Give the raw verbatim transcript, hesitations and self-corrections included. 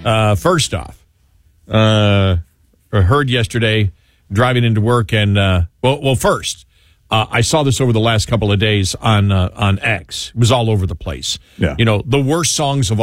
Uh, first off, uh, I heard yesterday driving into work, and uh, well, well, first uh, I saw this over the last couple of days on uh, on X. It was all over the place. Yeah. You know, the worst songs of